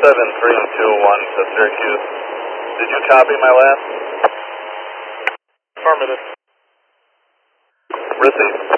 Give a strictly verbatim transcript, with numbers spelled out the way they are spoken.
seven three two one to Syracuse. Did you copy my last? Affirmative. Received.